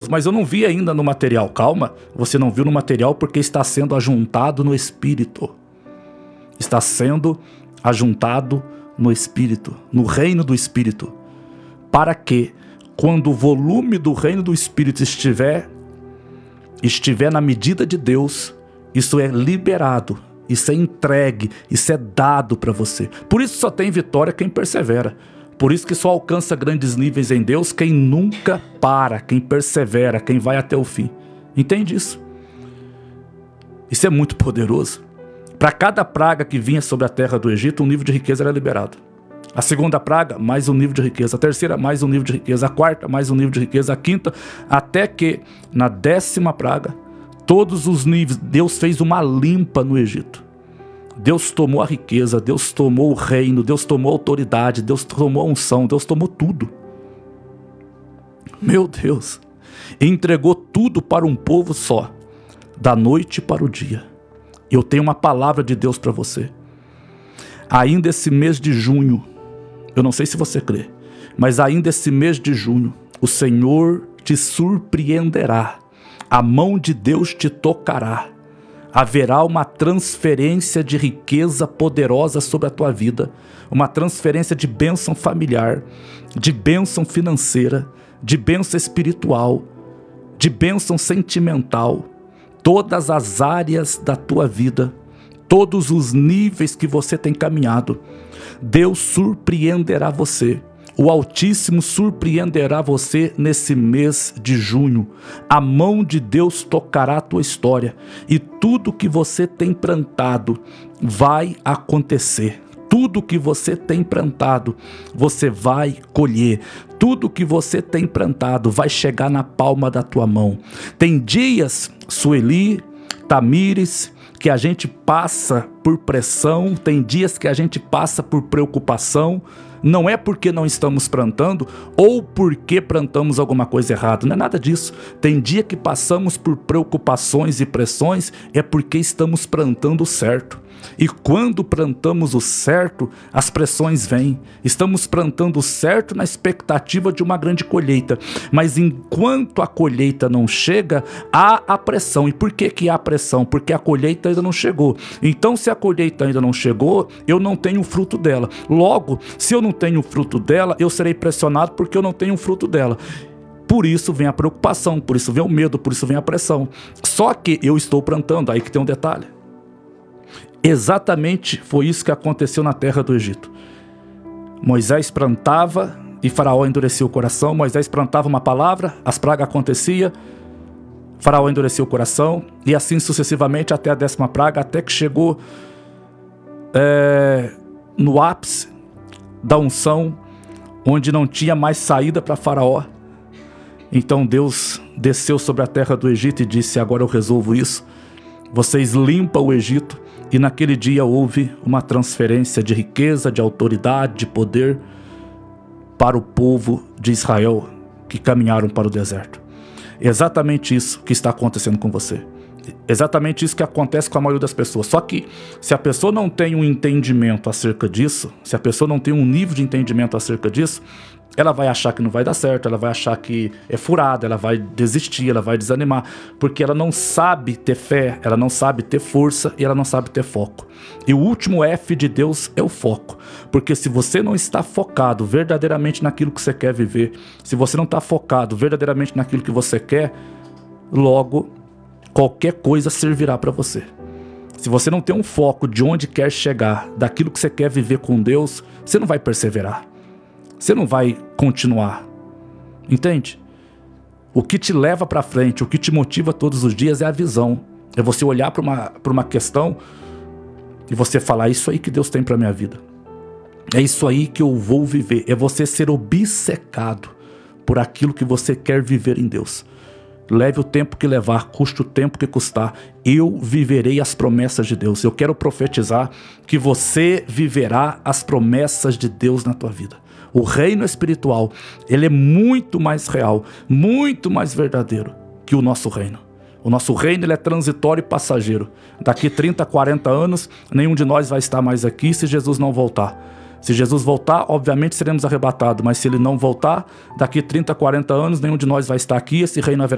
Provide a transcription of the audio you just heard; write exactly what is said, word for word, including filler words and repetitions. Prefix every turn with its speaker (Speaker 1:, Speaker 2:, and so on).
Speaker 1: outro, mas eu não vi ainda no material. Calma, você não viu no material porque está sendo ajuntado no Espírito. Está sendo ajuntado no Espírito, no reino do Espírito. Para que, quando o volume do reino do Espírito estiver, estiver na medida de Deus, isso é liberado, isso é entregue, isso é dado para você. Por isso só tem vitória quem persevera. Por isso que só alcança grandes níveis em Deus quem nunca para, quem persevera, quem vai até o fim. Entende isso? Isso é muito poderoso. Para cada praga que vinha sobre a terra do Egito, um nível de riqueza era liberado. A segunda praga, mais um nível de riqueza. A terceira, mais um nível de riqueza. A quarta, mais um nível de riqueza. A quinta, até que na décima praga, todos os níveis, Deus fez uma limpa no Egito. Deus tomou a riqueza, Deus tomou o reino, Deus tomou a autoridade, Deus tomou a unção, Deus tomou tudo. Meu Deus, entregou tudo para um povo só, da noite para o dia. Eu tenho uma palavra de Deus para você. Ainda esse mês de junho, eu não sei se você crê, mas ainda esse mês de junho, o Senhor te surpreenderá, a mão de Deus te tocará. Haverá uma transferência de riqueza poderosa sobre a tua vida, uma transferência de bênção familiar, de bênção financeira, de bênção espiritual, de bênção sentimental, todas as áreas da tua vida, todos os níveis que você tem caminhado, Deus surpreenderá você. O Altíssimo surpreenderá você nesse mês de junho. A mão de Deus tocará a tua história e tudo que você tem plantado vai acontecer. Tudo que você tem plantado, você vai colher. Tudo que você tem plantado vai chegar na palma da tua mão. Tem dias, Sueli, Tamires, que a gente passa por pressão, tem dias que a gente passa por preocupação. Não é porque não estamos plantando ou porque plantamos alguma coisa errada, não é nada disso. Tem dia que passamos por preocupações e pressões, é porque estamos plantando certo. E quando plantamos o certo, as pressões vêm. Estamos plantando o certo na expectativa de uma grande colheita. Mas enquanto a colheita não chega, há a pressão. E por que que há pressão? Porque a colheita ainda não chegou. Então, se a colheita ainda não chegou, eu não tenho o fruto dela. Logo, se eu não tenho o fruto dela, eu serei pressionado porque eu não tenho o fruto dela. Por isso vem a preocupação, por isso vem o medo, por isso vem a pressão. Só que eu estou plantando, aí que tem um detalhe. Exatamente foi isso que aconteceu na terra do Egito. Moisés plantava e Faraó endurecia o coração. Moisés plantava uma palavra, as pragas aconteciam, Faraó endurecia o coração e assim sucessivamente até a décima praga, até que chegou é, no ápice da unção, onde não tinha mais saída para Faraó. Então Deus desceu sobre a terra do Egito e disse: agora eu resolvo isso. Vocês limpam o Egito. E naquele dia houve uma transferência de riqueza, de autoridade, de poder para o povo de Israel que caminharam para o deserto. É exatamente isso que está acontecendo com você. Exatamente isso que acontece com a maioria das pessoas. Só que se a pessoa não tem um entendimento acerca disso, se a pessoa não tem um nível de entendimento acerca disso, ela vai achar que não vai dar certo, ela vai achar que é furada, ela vai desistir, ela vai desanimar, porque ela não sabe ter fé, ela não sabe ter força e ela não sabe ter foco. E o último F de Deus é o foco, porque se você não está focado verdadeiramente naquilo que você quer viver, se você não está focado verdadeiramente naquilo que você quer, logo qualquer coisa servirá para você. Se você não tem um foco de onde quer chegar, daquilo que você quer viver com Deus, você não vai perseverar. Você não vai continuar, entende? O que te leva para frente, o que te motiva todos os dias é a visão. É você olhar para uma, para uma questão e você falar: é isso aí que Deus tem para minha vida. É isso aí que eu vou viver. É você ser obcecado por aquilo que você quer viver em Deus. Leve o tempo que levar, custe o tempo que custar, eu viverei as promessas de Deus. Eu quero profetizar que você viverá as promessas de Deus na tua vida. O reino espiritual, ele é muito mais real, muito mais verdadeiro que o nosso reino. O nosso reino, ele é transitório e passageiro. Daqui trinta, quarenta anos, nenhum de nós vai estar mais aqui se Jesus não voltar. Se Jesus voltar, obviamente seremos arrebatados, mas se ele não voltar, daqui trinta, quarenta anos, nenhum de nós vai estar aqui, esse reino haverá